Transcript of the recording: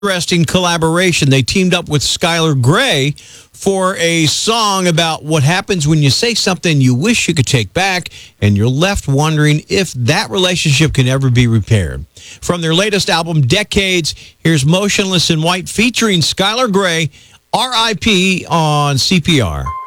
Interesting collaboration. They teamed up with Skylar Grey for a song about what happens when you say something you wish you could take back and you're left wondering if that relationship can ever be repaired. From their latest album, Decades, here's Motionless in White featuring Skylar Grey, R.I.P. on CPR.